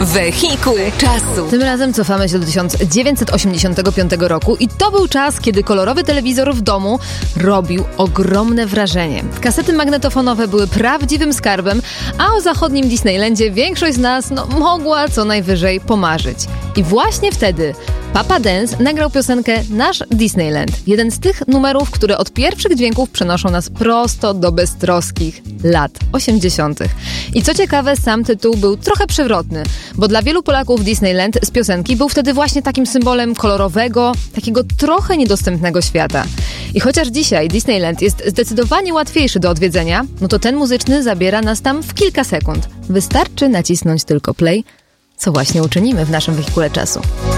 Wehikuł czasu. Tym razem cofamy się do 1985 roku i to był czas, kiedy kolorowy telewizor w domu robił ogromne wrażenie. Kasety magnetofonowe były prawdziwym skarbem, a o zachodnim Disneylandzie większość z nas mogła co najwyżej pomarzyć. I właśnie wtedy Papa Dance nagrał piosenkę Nasz Disneyland. Jeden z tych numerów, które od pierwszych dźwięków przenoszą nas prosto do beztroskich lat 80. I co ciekawe, sam tytuł był trochę przewrotny, bo dla wielu Polaków Disneyland z piosenki był wtedy właśnie takim symbolem kolorowego, takiego trochę niedostępnego świata. I chociaż dzisiaj Disneyland jest zdecydowanie łatwiejszy do odwiedzenia, to ten muzyczny zabiera nas tam w kilka sekund. Wystarczy nacisnąć tylko play, co właśnie uczynimy w naszym wehikule czasu.